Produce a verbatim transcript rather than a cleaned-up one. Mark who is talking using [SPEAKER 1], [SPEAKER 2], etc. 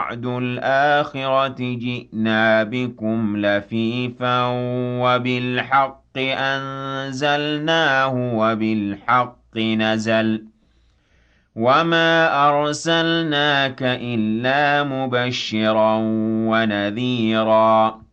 [SPEAKER 1] وَوَعْدُ الْآخِرَةِ جِئْنَا بِكُمْ لَفِيفًا وَبِالْحَقِّ أَنزَلْنَاهُ وَبِالْحَقِّ نَزَلَ وَمَا أَرْسَلْنَاكَ إِلَّا مُبَشِّرًا وَنَذِيرًا